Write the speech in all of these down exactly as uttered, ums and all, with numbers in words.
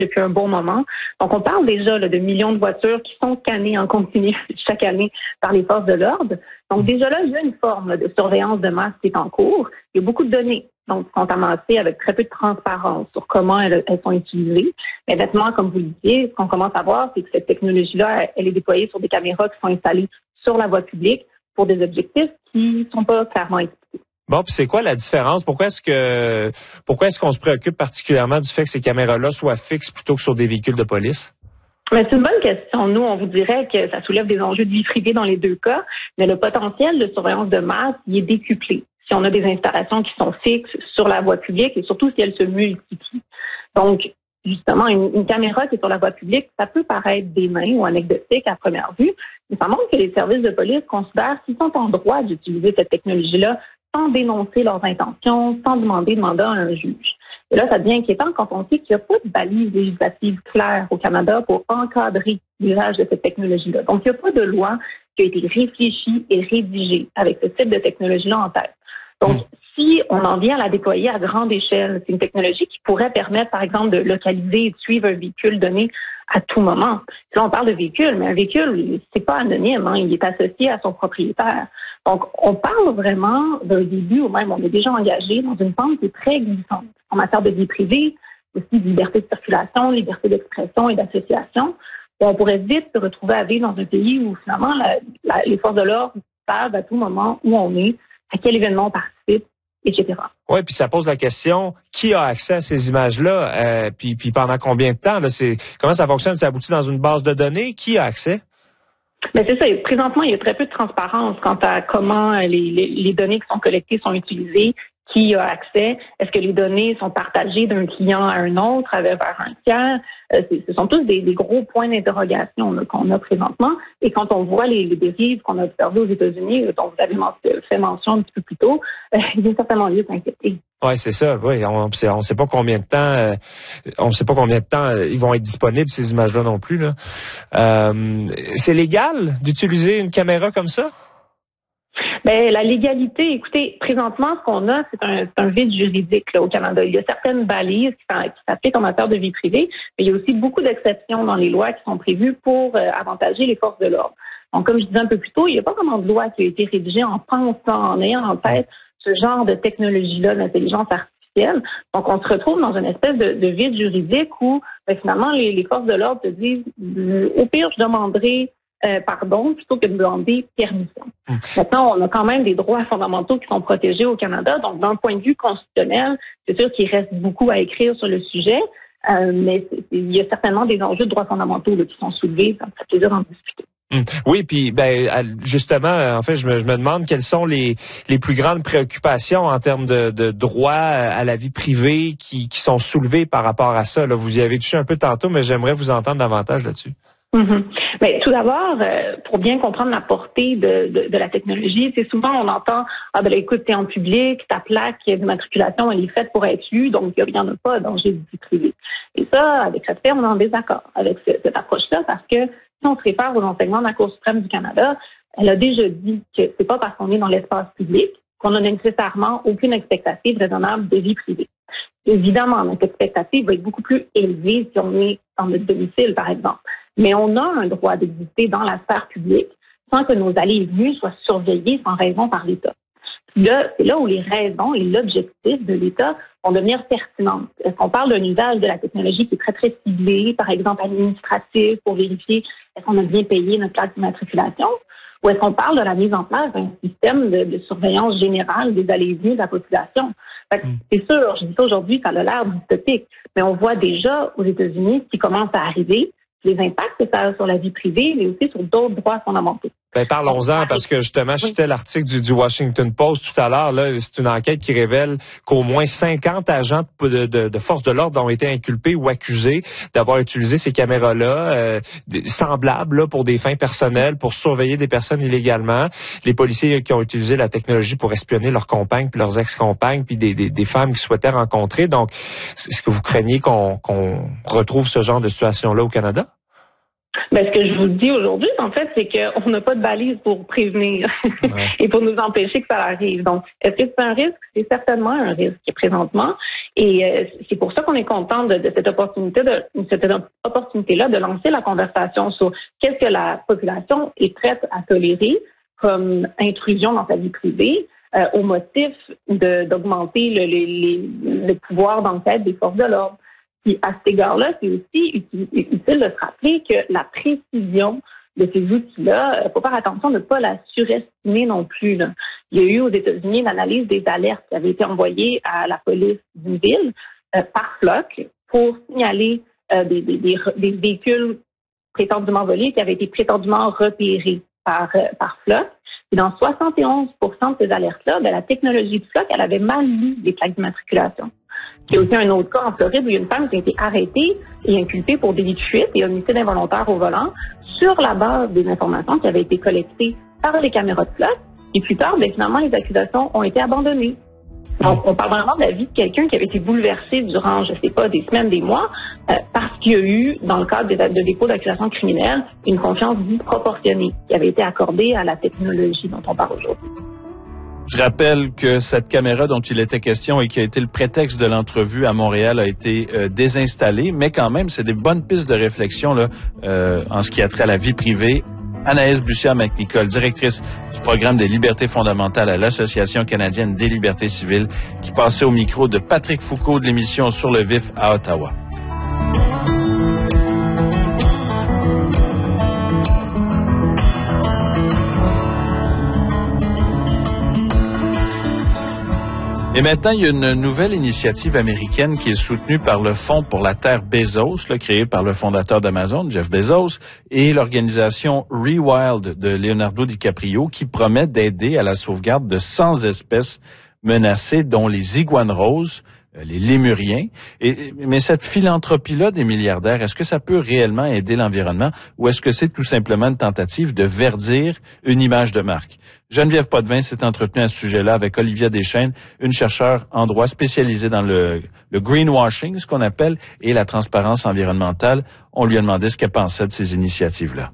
depuis un bon moment. Donc, on parle déjà là, de millions de voitures qui sont scannées en continu chaque année par les forces de l'ordre. Donc, déjà là, il y a une forme là, de surveillance de masse qui est en cours. Il y a beaucoup de données donc, qui sont amassées avec très peu de transparence sur comment elles, elles sont utilisées. Mais maintenant, comme vous le disiez, ce qu'on commence à voir, c'est que cette technologie-là, elle est déployée sur des caméras qui sont installées sur la voie publique pour des objectifs qui ne sont pas clairement expliqués. Bon, puis c'est quoi la différence? Pourquoi est-ce que pourquoi est-ce qu'on se préoccupe particulièrement du fait que ces caméras-là soient fixes plutôt que sur des véhicules de police? Mais c'est une bonne question. Nous, on vous dirait que ça soulève des enjeux de vie privée dans les deux cas, mais le potentiel de surveillance de masse, il est décuplé si on a des installations qui sont fixes sur la voie publique et surtout si elles se multiplient. Donc, justement, une, une caméra qui est sur la voie publique, ça peut paraître bénin ou anecdotique à première vue, mais ça montre que les services de police considèrent qu'ils sont en droit d'utiliser cette technologie-là sans dénoncer leurs intentions, sans demander de mandat à un juge. Et là, ça devient inquiétant quand on sait qu'il n'y a pas de balise législative claire au Canada pour encadrer l'usage de cette technologie-là. Donc, il n'y a pas de loi qui a été réfléchie et rédigée avec ce type de technologie-là en tête. Donc, si on en vient à la déployer à grande échelle, c'est une technologie qui pourrait permettre, par exemple, de localiser et de suivre un véhicule donné à tout moment. Là, on parle de véhicule, mais un véhicule, c'est pas anonyme, hein, il est associé à son propriétaire. Donc, on parle vraiment d'un début, ou même on est déjà engagé dans une pente qui est très glissante en matière de vie privée, aussi de liberté de circulation, liberté d'expression et d'association. Et on pourrait vite se retrouver à vivre dans un pays où, finalement, la, la, les forces de l'ordre savent à tout moment où on est, à quel événement on participe, et cetera. Oui, puis ça pose la question, qui a accès à ces images-là, euh, puis, puis pendant combien de temps? Là, c'est, comment ça fonctionne? Ça aboutit dans une base de données? Qui a accès? Mais c'est ça. Présentement, il y a très peu de transparence quant à comment les, les, les données qui sont collectées sont utilisées, qui a accès, est-ce que les données sont partagées d'un client à un autre, vers un tiers. Euh, ce sont tous des, des gros points d'interrogation là, qu'on a présentement. Et quand on voit les, les dérives qu'on a observées aux États-Unis, dont vous avez fait mention un petit peu plus tôt, euh, il y a certainement lieu d'inquiéter. Ouais, c'est ça. Oui, on ne on sait pas combien de temps, euh, on sait pas combien de temps euh, ils vont être disponibles ces images-là non plus. Là. Euh, c'est légal d'utiliser une caméra comme ça? Ben, la légalité, écoutez, présentement, ce qu'on a, c'est un, c'est un vide juridique là, au Canada. Il y a certaines balises qui, qui s'appliquent en matière de vie privée, mais il y a aussi beaucoup d'exceptions dans les lois qui sont prévues pour euh, avantager les forces de l'ordre. Donc, comme je disais un peu plus tôt, il n'y a pas vraiment de loi qui a été rédigée en pensant, en ayant en tête ce genre de technologie-là, d'intelligence artificielle. Donc, on se retrouve dans une espèce de, de vide juridique où, ben, finalement, les, les forces de l'ordre se disent, au pire, je demanderai Euh, pardon, plutôt que de demander permission. Mmh. Maintenant, on a quand même des droits fondamentaux qui sont protégés au Canada. Donc, d'un point de vue constitutionnel, c'est sûr qu'il reste beaucoup à écrire sur le sujet, euh, mais c'est, c'est, il y a certainement des enjeux de droits fondamentaux là, qui sont soulevés. Ça me fait plaisir d'en discuter. Mmh. Oui, puis ben justement, en fait, je me, je me demande quelles sont les, les plus grandes préoccupations en termes de, de droit à la vie privée qui, qui sont soulevées par rapport à ça. Là, vous y avez touché un peu tantôt, mais j'aimerais vous entendre davantage là-dessus. Mm-hmm. Mais tout d'abord, euh, pour bien comprendre la portée de, de, de la technologie, c'est souvent on entend ah ben là, écoute, t'es en public, ta plaque d'immatriculation elle est faite pour être lue, donc il n'y en a pas de danger de vie privée. Et ça, avec cette fait, on est en désaccord avec ce, cette approche-là parce que si on se réfère aux enseignements de la Cour suprême du Canada, elle a déjà dit que c'est pas parce qu'on est dans l'espace public qu'on a nécessairement aucune expectative raisonnable de vie privée. Évidemment, notre expectative va être beaucoup plus élevée si on est dans notre domicile, par exemple. Mais on a un droit d'exister dans la sphère publique sans que nos allées et venues soient surveillées sans raison par l'État. Puis là, c'est là où les raisons et l'objectif de l'État vont devenir pertinentes. Est-ce qu'on parle d'un usage de la technologie qui est très, très ciblé, par exemple administratif, pour vérifier est-ce qu'on a bien payé notre plaque d'immatriculation? Ou est-ce qu'on parle de la mise en place d'un système de, de surveillance générale des allées et venues de la population? Fait que, c'est sûr, je dis ça aujourd'hui, ça a l'air dystopique, mais on voit déjà aux États-Unis ce qui commence à arriver, les impacts que ça a sur la vie privée, mais aussi sur d'autres droits fondamentaux. Ben, parlons-en, parce que justement, je citais l'article du, du Washington Post tout à l'heure. Là, c'est une enquête qui révèle qu'au moins cinquante agents de, de, de force de l'ordre ont été inculpés ou accusés d'avoir utilisé ces caméras-là, euh, semblables là, pour des fins personnelles, pour surveiller des personnes illégalement. Les policiers qui ont utilisé la technologie pour espionner leurs compagnes, puis leurs ex-compagnes, puis des, des, des femmes qui souhaitaient rencontrer. Donc, est-ce que vous craignez qu'on, qu'on retrouve ce genre de situation-là au Canada? Ben, ce que je vous dis aujourd'hui, en fait, c'est qu'on n'a pas de balise pour prévenir ouais. et pour nous empêcher que ça arrive. Donc, est-ce que c'est un risque? C'est certainement un risque présentement. Et euh, c'est pour ça qu'on est content de, de cette opportunité, de cette opportunité-là de lancer la conversation sur qu'est-ce que la population est prête à tolérer comme intrusion dans sa vie privée, euh, au motif de, d'augmenter le, les, les, le pouvoir d'enquête des forces de l'ordre. Puis à cet égard-là, c'est aussi utile de se rappeler que la précision de ces outils-là, il faut faire attention de ne pas la surestimer non plus. Là. Il y a eu aux États-Unis une analyse des alertes qui avait été envoyée à la police d'une ville euh, par floc pour signaler euh, des, des, des, des véhicules prétendument volés qui avaient été prétendument repérés par, euh, par floc. Et dans soixante et onze pour cent de ces alertes-là, ben, la technologie de floc, elle avait mal lu les plaques d'immatriculation. Il y a aussi un autre cas en Floride où il y a une femme qui a été arrêtée et inculpée pour délit de fuite et homicide involontaire au volant sur la base des informations qui avaient été collectées par les caméras de flotte. Et plus tard, ben, finalement, les accusations ont été abandonnées. Donc, on parle vraiment de la vie de quelqu'un qui avait été bouleversé durant, je sais pas, des semaines, des mois, euh, parce qu'il y a eu, dans le cadre de dépôt d'accusations criminelles, une confiance disproportionnée qui avait été accordée à la technologie dont on parle aujourd'hui. Je rappelle que cette caméra dont il était question et qui a été le prétexte de l'entrevue à Montréal a été euh, désinstallée, mais quand même, c'est des bonnes pistes de réflexion là, euh, en ce qui a trait à la vie privée. Anaïs Bussière-McNicol, directrice du programme des libertés fondamentales à l'Association canadienne des libertés civiles, qui passait au micro de Patrick Foucault de l'émission Sur le vif à Ottawa. Et maintenant, il y a une nouvelle initiative américaine qui est soutenue par le Fonds pour la Terre Bezos, là, créé par le fondateur d'Amazon, Jeff Bezos, et l'organisation Rewild de Leonardo DiCaprio, qui promet d'aider à la sauvegarde de cent espèces menacées, dont les iguanes roses, les lémuriens. Et, mais cette philanthropie-là des milliardaires, est-ce que ça peut réellement aider l'environnement ou est-ce que c'est tout simplement une tentative de verdir une image de marque? Geneviève Potvin s'est entretenue à ce sujet-là avec Olivia Deschênes, une chercheure en droit spécialisée dans le, le greenwashing, ce qu'on appelle, et la transparence environnementale. On lui a demandé ce qu'elle pensait de ces initiatives-là.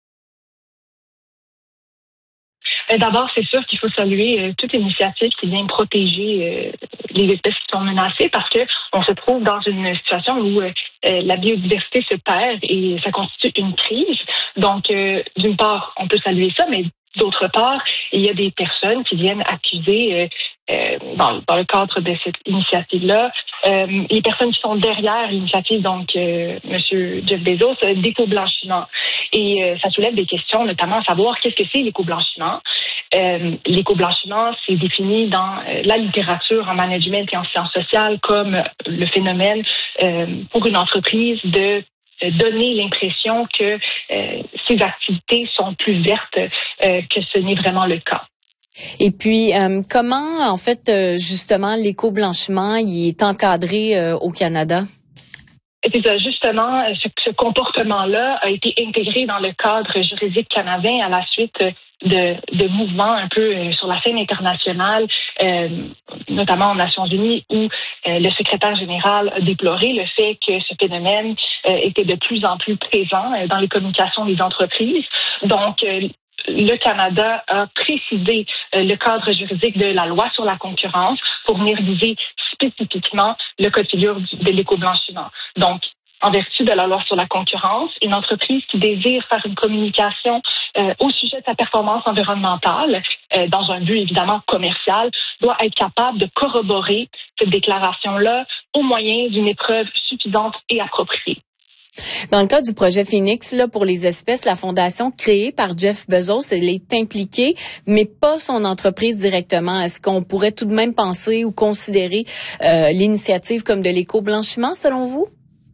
D'abord, c'est sûr qu'il faut saluer euh, toute initiative qui vient protéger euh, les espèces qui sont menacées parce que on se trouve dans une situation où euh, la biodiversité se perd et ça constitue une crise. Donc, euh, d'une part, on peut saluer ça, mais d'autre part, il y a des personnes qui viennent accuser, euh, euh, dans, dans le cadre de cette initiative-là, euh, les personnes qui sont derrière l'initiative, donc euh, M. Jeff Bezos, euh, d'éco-blanchiment. Et euh, ça soulève des questions, notamment à savoir qu'est-ce que c'est l'éco-blanchiment. Euh, l'éco-blanchiment, c'est défini dans euh, la littérature en management et en sciences sociales comme le phénomène euh, pour une entreprise de donner l'impression que euh, ces activités sont plus vertes euh, que ce n'est vraiment le cas. Et puis, euh, comment, en fait, euh, justement, l'éco-blanchiment il est encadré euh, au Canada? C'est ça, justement, ce, ce comportement-là a été intégré dans le cadre juridique canadien à la suite de, de mouvements un peu sur la scène internationale, euh, notamment aux Nations Unies, où euh, le secrétaire général a déploré le fait que ce phénomène euh, était de plus en plus présent euh, dans les communications des entreprises. Donc, euh, le Canada a précisé euh, le cadre juridique de la loi sur la concurrence pour venir viser spécifiquement le cas de figure de l'éco-blanchiment. Donc, en vertu de la loi sur la concurrence, une entreprise qui désire faire une communication euh, au sujet de sa performance environnementale, euh, dans un but évidemment commercial, doit être capable de corroborer cette déclaration-là au moyen d'une épreuve suffisante et appropriée. Dans le cas du projet Phoenix, là, pour les espèces, la fondation créée par Jeff Bezos, elle est impliquée, mais pas son entreprise directement. Est-ce qu'on pourrait tout de même penser ou considérer euh, l'initiative comme de l'éco-blanchiment, selon vous?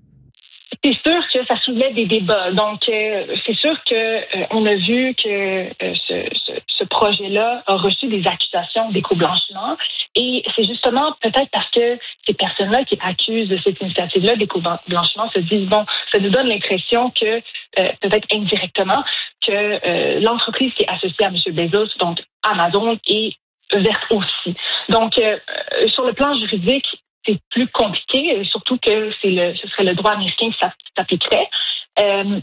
C'est sûr que ça soulève des débats. Donc, euh, c'est sûr que euh, on a vu que euh, ce, ce, ce projet-là a reçu des accusations d'éco-blanchiment. Et c'est justement peut-être parce que ces personnes-là qui accusent de cette initiative-là d'éco-blanchiment se disent, bon, ça nous donne l'impression que, euh, peut-être indirectement, que euh, l'entreprise qui est associée à M. Bezos, donc Amazon, est verte aussi. Donc, euh, sur le plan juridique, c'est plus compliqué, surtout que c'est le, ce serait le droit américain qui s'appliquerait. Euh,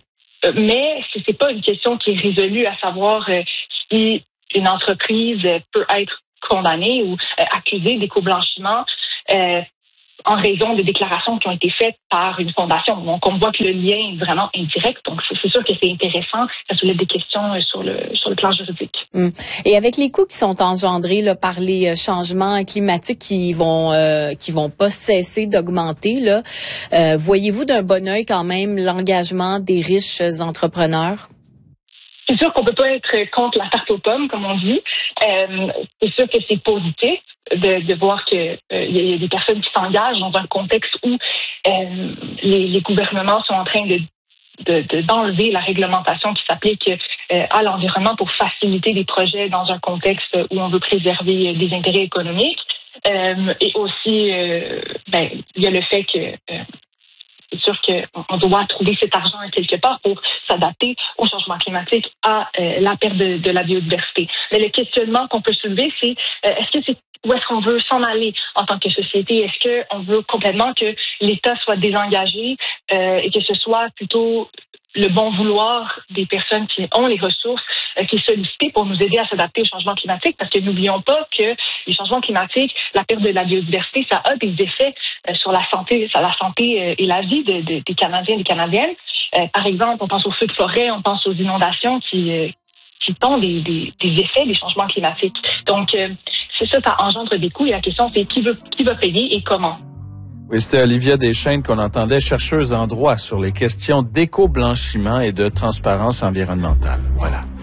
Euh, mais ce n'est pas une question qui est résolue, à savoir euh, si une entreprise peut être condamnée ou euh, accusée d'éco-blanchiment euh, en raison de déclarations qui ont été faites par une fondation. Donc, on voit que le lien est vraiment indirect. Donc, c'est sûr que c'est intéressant. Ça soulève des questions sur le sur le plan juridique. Hum. Et avec les coûts qui sont engendrés là, par les changements climatiques qui vont euh, qui vont pas cesser d'augmenter, là, euh, voyez-vous d'un bon œil quand même l'engagement des riches entrepreneurs? C'est sûr qu'on peut pas être contre la tarte aux pommes, comme on dit. Euh, c'est sûr que c'est positif de, de voir que euh, y a des personnes qui s'engagent dans un contexte où euh, les, les gouvernements sont en train de, de, de d'enlever la réglementation qui s'applique euh, à l'environnement pour faciliter des projets dans un contexte où on veut préserver des intérêts économiques. Euh, et aussi, euh, ben, il y a le fait que euh, c'est sûr qu'on doit trouver cet argent quelque part pour s'adapter au changement climatique, à euh, la perte de, de la biodiversité. Mais le questionnement qu'on peut soulever, c'est euh, est-ce que c'est où est-ce qu'on veut s'en aller en tant que société? Est-ce qu'on veut complètement que l'État soit désengagé euh, et que ce soit plutôt le bon vouloir des personnes qui ont les ressources, euh, qui sollicitent pour nous aider à s'adapter au changement climatique? Parce que n'oublions pas que les changements climatiques, la perte de la biodiversité, ça a des effets euh, sur la santé, sur la santé euh, et la vie de, de, des Canadiens et des Canadiennes. Euh, par exemple, on pense aux feux de forêt, on pense aux inondations qui, euh, qui ont des, des, des effets des changements climatiques. Donc, euh, c'est ça, ça engendre des coûts et la question, c'est qui veut, qui va payer et comment. Oui, c'était Olivia Deschaines qu'on entendait, chercheuse en droit sur les questions d'éco-blanchiment et de transparence environnementale. Voilà.